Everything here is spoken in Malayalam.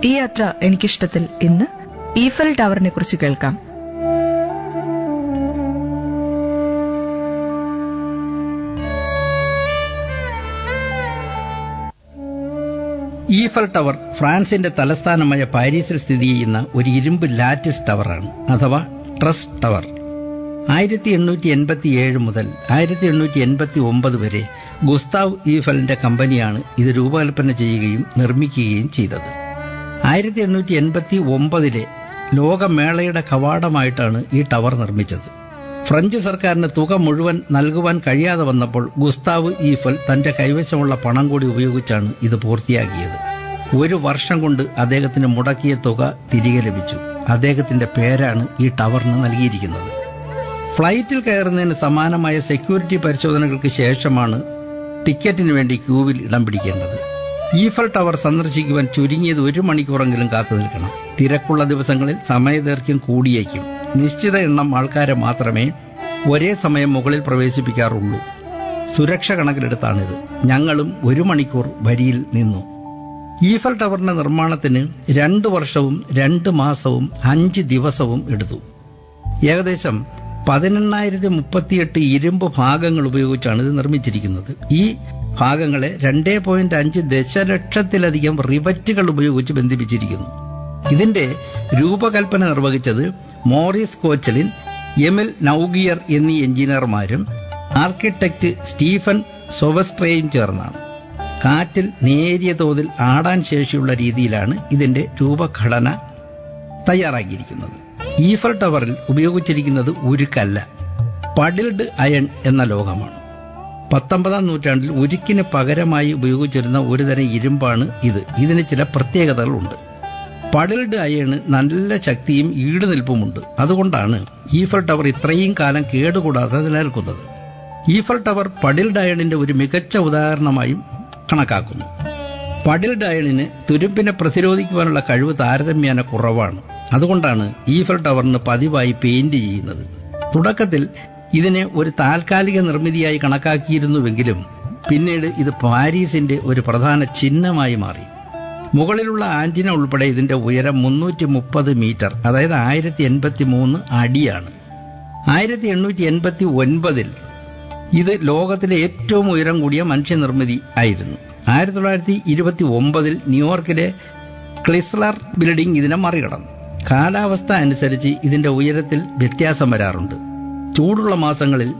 ഈ യാത്ര എനിക്കിഷ്ടത്തിൽ ഇന്ന് ഈഫൽ ടവറിനെ കുറിച്ച് കേൾക്കാം. ഈഫൽ ടവർ ഫ്രാൻസിന്റെ തലസ്ഥാനമായ പാരീസിൽ സ്ഥിതി ചെയ്യുന്ന ഒരു ഇരുമ്പ് ലാറ്റിസ് ടവറാണ്, അഥവാ ട്രസ് ടവർ. 1887 മുതൽ 1889 വരെ ഗുസ്താവ് ഈഫലിന്റെ കമ്പനിയാണ് ഇത് രൂപകൽപ്പന ചെയ്യുകയും നിർമ്മിക്കുകയും ചെയ്തത്. 1889 ലോകമേളയുടെ കവാടമായിട്ടാണ് ഈ ടവർ നിർമ്മിച്ചത്. ഫ്രഞ്ച് സർക്കാരിന് തുക മുഴുവൻ നൽകുവാൻ കഴിയാതെ വന്നപ്പോൾ ഗുസ്താവ് ഈഫൽ തന്റെ കൈവശമുള്ള പണം കൂടി ഉപയോഗിച്ചാണ് ഇത് പൂർത്തിയാക്കിയത്. 1 വർഷം കൊണ്ട് അദ്ദേഹത്തിന് മുടക്കിയ തുക തിരികെ ലഭിച്ചു. അദ്ദേഹത്തിന്റെ പേരാണ് ഈ ടവറിന് നൽകിയിരിക്കുന്നത്. ഫ്ലൈറ്റിൽ കയറുന്നതിന് സമാനമായ സെക്യൂരിറ്റി പരിശോധനകൾക്ക് ശേഷമാണ് ടിക്കറ്റിന് വേണ്ടി ക്യൂവിൽ ഇടം പിടിക്കേണ്ടത്. ഈഫൽ ടവർ സന്ദർശിക്കുവാൻ ചുരുങ്ങിയത് 1 മണിക്കൂറെങ്കിലും കാത്തു നിൽക്കണം. തിരക്കുള്ള ദിവസങ്ങളിൽ സമയദൈർഘ്യം കൂടിയേക്കും. നിശ്ചിത എണ്ണം ആൾക്കാരെ മാത്രമേ ഒരേ സമയം മുകളിൽ പ്രവേശിപ്പിക്കാറുള്ളൂ. സുരക്ഷ കണക്കിലെടുത്താണിത്. ഞങ്ങളും 1 മണിക്കൂർ വരിയിൽ നിന്നു. ഈഫൽ ടവറിന്റെ നിർമ്മാണത്തിന് 2 വർഷവും 2 മാസവും 5 ദിവസവും എടുത്തു. ഏകദേശം 18,038 ഇരുമ്പ് ഭാഗങ്ങൾ ഉപയോഗിച്ചാണ് ഇത് നിർമ്മിച്ചിരിക്കുന്നത്. ഈ ഭാഗങ്ങളെ 2.5 ദശലക്ഷത്തിലധികം റിവറ്റുകൾ ഉപയോഗിച്ച് ബന്ധിപ്പിച്ചിരിക്കുന്നു. ഇതിന്റെ രൂപകൽപ്പന നിർവഹിച്ചത് മോറിസ് കോച്ചലിൻ, എമിൽ നൌഗിയർ എന്നീ എഞ്ചിനീയർമാരും ആർക്കിടെക്ട് സ്റ്റീഫൻ സൊവസ്ട്രയും ചേർന്നാണ്. കാറ്റിൽ നേരിയ തോതിൽ ആടാൻ ശേഷിയുള്ള രീതിയിലാണ് ഇതിന്റെ രൂപഘടന തയ്യാറാക്കിയിരിക്കുന്നത്. ഈഫൽ ടവറിൽ ഉപയോഗിച്ചിരിക്കുന്നത് ഉരുക്കല്ല, പഡിൽഡ് അയൺ എന്ന ലോഹമാണ്. 19-ാം നൂറ്റാണ്ടിൽ ഉരുക്കിന് പകരമായി ഉപയോഗിച്ചിരുന്ന ഒരുതരം ഇരുമ്പാണ് ഇത്. ഇതിന് ചില പ്രത്യേകതകളുണ്ട്. പഡിൽഡ് അയണ് നല്ല ശക്തിയും ഈടുനിൽപ്പുമുണ്ട്. അതുകൊണ്ടാണ് ഈഫൽ ടവർ ഇത്രയും കാലം കേടുകൂടാതെ നിലനിൽക്കുന്നത്. ഈഫൽ ടവർ പഡിൽഡ് അയണിന്റെ ഒരു മികച്ച ഉദാഹരണമായും കണക്കാക്കുന്നു. പഡിൽഡ് അയണിന് തുരുമ്പിനെ പ്രതിരോധിക്കുവാനുള്ള കഴിവ് താരതമ്യേന കുറവാണ്. അതുകൊണ്ടാണ് ഈഫൽ ടവറിന് പതിവായി പെയിന്റ് ചെയ്യുന്നത്. തുടക്കത്തിൽ ഇതിനെ ഒരു താൽക്കാലിക നിർമ്മിതിയായി കണക്കാക്കിയിരുന്നുവെങ്കിലും പിന്നീട് ഇത് പാരീസിന്റെ ഒരു പ്രധാന ചിഹ്നമായി മാറി. മുകളിലുള്ള ആന്റിന ഉൾപ്പെടെ ഇതിന്റെ ഉയരം 330 മീറ്റർ, അതായത് 1083 അടിയാണ്. 1889 ഇത് ലോകത്തിലെ ഏറ്റവും ഉയരം കൂടിയ മനുഷ്യനിർമ്മിതി ആയിരുന്നു. 1929 ന്യൂയോർക്കിലെ ക്ലിസ്ലർ ബിൽഡിംഗ് ഇതിനെ മറികടന്നു. കാലാവസ്ഥ അനുസരിച്ച് ഇതിന്റെ ഉയരത്തിൽ വ്യത്യാസം വരാറുണ്ട്. ചൂടുള്ള മാസങ്ങളിൽ